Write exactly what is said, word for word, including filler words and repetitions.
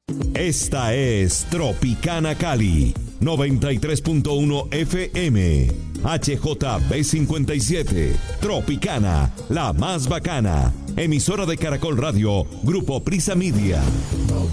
Esta es Tropicana Cali, noventa y tres punto uno F M. H J B cincuenta y siete, Tropicana, la más bacana. Emisora de Caracol Radio, Grupo Prisa Media.